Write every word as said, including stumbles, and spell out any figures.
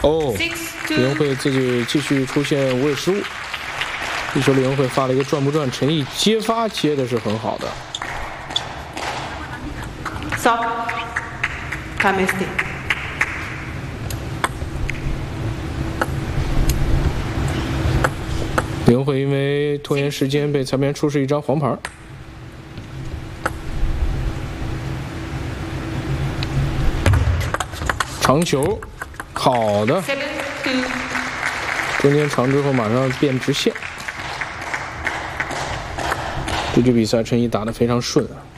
哦，李永慧自己继续出现无谓失误。这球李永慧发了一个转不转，陈毅接发接的是很好的。 Stop. Time wasting. 李永慧因为拖延时间被裁判员出示一张黄牌。长球，好的，中间长之后马上变直线。这局比赛陈毅打得非常顺啊。